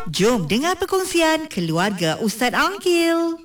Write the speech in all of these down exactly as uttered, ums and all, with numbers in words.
Jom dengar perkongsian keluarga Ustaz Angkil.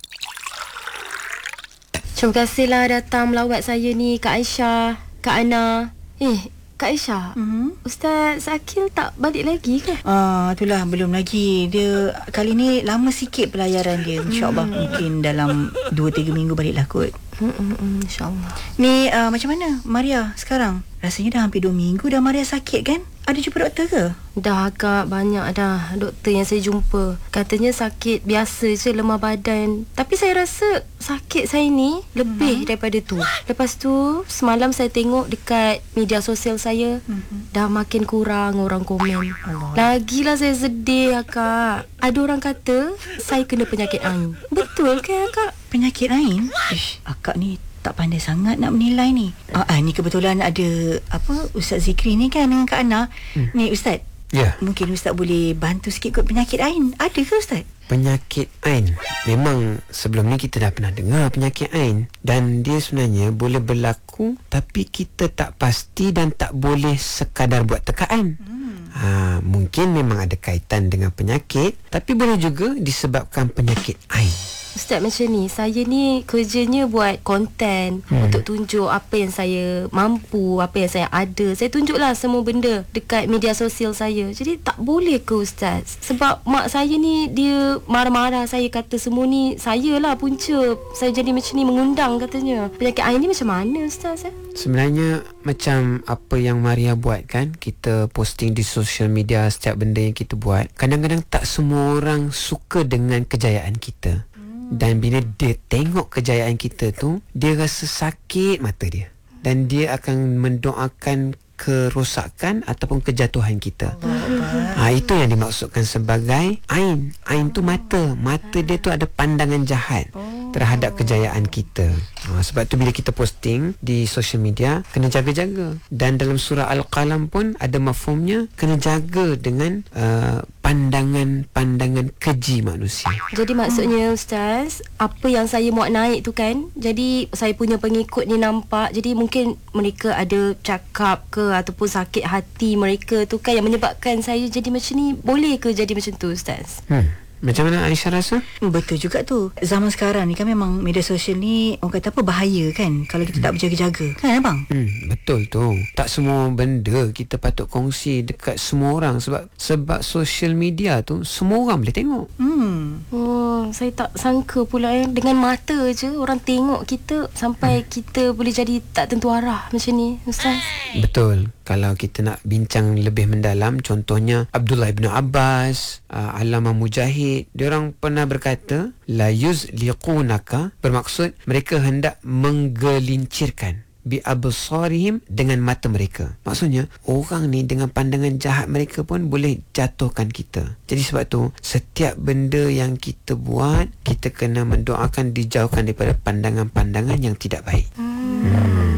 Terima kasihlah datang melawat saya ni, Kak Aisyah, Kak Ana. Eh, Kak Aisyah, mm-hmm. Ustaz Akil tak balik lagi ke? Ah, itulah belum lagi. Dia kali ni lama sikit pelayaran dia. InsyaAllah mm. mungkin dalam dua tiga minggu baliklah kot. Mm-mm, InsyaAllah. Ni uh, macam mana Maria sekarang? Rasanya dah hampir dua minggu dah Maria sakit kan? Ada jumpa doktor ke? Dah agak banyak dah doktor yang saya jumpa. Katanya sakit biasa je, lemah badan. Tapi saya rasa sakit saya ni lebih hmm. daripada tu. Lepas tu semalam saya tengok dekat media sosial saya, hmm. dah makin kurang orang komen. Allah. Lagilah saya sedih Kak. Ada orang kata saya kena penyakit ain. Betul ke Kak? Penyakit ain? Ish, akak ni tak pandai sangat nak menilai ni. Ah, ah ni kebetulan ada apa Ustaz Zikri ni kan dengan Kak Ana. Hmm. Ni Ustaz. Ya. Yeah. Mungkin Ustaz boleh bantu sikit kot penyakit ain. Ada ke Ustaz? Penyakit ain. Memang sebelum ni kita dah pernah dengar penyakit ain, dan dia sebenarnya boleh berlaku tapi kita tak pasti dan tak boleh sekadar buat tekaan. Hmm. Ha, mungkin memang ada kaitan dengan penyakit, tapi boleh juga disebabkan penyakit ain. Ustaz, macam ni, saya ni kerjanya buat konten hmm. untuk tunjuk apa yang saya mampu, apa yang saya ada. Saya tunjuklah semua benda dekat media sosial saya. Jadi tak boleh ke Ustaz? Sebab mak saya ni dia marah-marah, saya kata semua ni saya lah punca saya jadi macam ni, mengundang katanya. Penyakit ain ni macam mana Ustaz? Eh? Sebenarnya macam apa yang Maria buat kan, kita posting di social media setiap benda yang kita buat. Kadang-kadang tak semua orang suka dengan kejayaan kita. Dan bila dia tengok kejayaan kita tu, dia rasa sakit mata dia, dan dia akan mendoakan kerosakan ataupun kejatuhan kita. Ha, itu yang dimaksudkan sebagai ain. Ain tu mata. Mata dia tu ada pandangan jahat terhadap kejayaan kita. Ha, sebab tu bila kita posting di social media, kena jaga-jaga. Dan dalam surah Al-Qalam pun ada mafhumnya, kena jaga dengan uh, pandangan-pandangan keji manusia. Jadi maksudnya Ustaz, apa yang saya muat naik tu kan, jadi saya punya pengikut ni nampak, jadi mungkin mereka ada cakap ke ataupun sakit hati mereka tu kan yang menyebabkan saya jadi macam ni. Boleh ke jadi macam tu Ustaz? Hmm. Macam mana Aisyah rasa? Betul juga tu. Zaman sekarang ni kan memang media sosial ni orang kata apa, bahaya kan kalau kita hmm. tak berjaga-jaga. Kan abang? Hmm, betul tu. Tak semua benda kita patut kongsi dekat semua orang, sebab sebab social media tu semua orang boleh tengok. Hmm. Oh, saya tak sangka pula eh, dengan mata je orang tengok kita sampai hmm. kita boleh jadi tak tentu arah macam ni Ustaz. Betul. Kalau kita nak bincang lebih mendalam, contohnya Abdullah ibn Abbas, uh, Allamah Mujahid, diorang pernah berkata la yuzliqunaka, bermaksud mereka hendak menggelincirkan bi absarihim, dengan mata mereka. Maksudnya orang ni dengan pandangan jahat mereka pun boleh jatuhkan kita. Jadi sebab tu setiap benda yang kita buat, kita kena mendoakan dijauhkan daripada pandangan-pandangan yang tidak baik. Hmm. Hmm.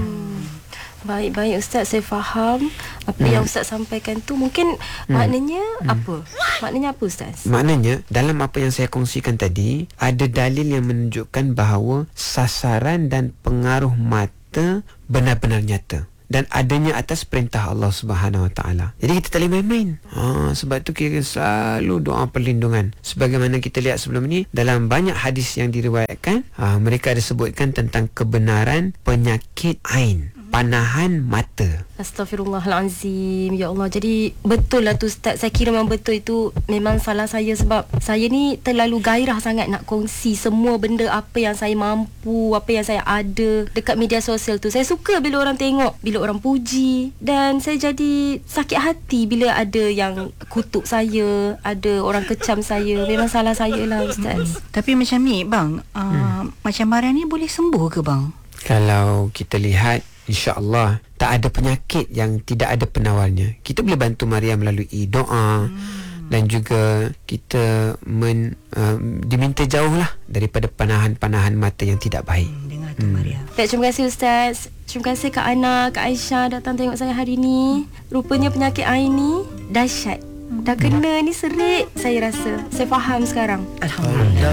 Baik-baik Ustaz, saya faham apa hmm. yang Ustaz sampaikan tu. Mungkin hmm. maknanya hmm. apa? Maknanya apa Ustaz? Maknanya dalam apa yang saya kongsikan tadi, ada dalil yang menunjukkan bahawa sasaran dan pengaruh mata benar-benar nyata, dan adanya atas perintah Allah Subhanahu Wa Taala. Jadi kita tak boleh main-main. Ha, sebab tu kita selalu doa perlindungan. Sebagaimana kita lihat sebelum ni, dalam banyak hadis yang diriwayatkan, ha, mereka ada sebutkan tentang kebenaran penyakit ain, panahan mata. Astaghfirullahalazim. Ya Allah. Jadi betul lah tu Ustaz. Saya kira memang betul itu memang salah saya, sebab saya ni terlalu gairah sangat nak kongsi semua benda apa yang saya mampu, apa yang saya ada dekat media sosial tu. Saya suka bila orang tengok, bila orang puji, dan saya jadi sakit hati bila ada yang kutuk saya, ada orang kecam saya. Memang salah saya lah Ustaz. Hmm. Tapi macam ni bang, uh, hmm. macam Maria ni boleh sembuh ke bang? Kalau kita lihat, InsyaAllah tak ada penyakit yang tidak ada penawarnya. Kita boleh bantu Maria melalui doa, hmm. dan juga kita men, uh, diminta jauhlah daripada panahan-panahan mata yang tidak baik. Hmm, dengar tu hmm. Maria. Baik, terima kasih Ustaz. Terima kasih Kak Ana, Kak Aisyah datang tengok saya hari ni. Rupanya penyakit ain ni dahsyat. Dah kena ni serik, saya rasa. Saya faham sekarang. Alhamdulillah.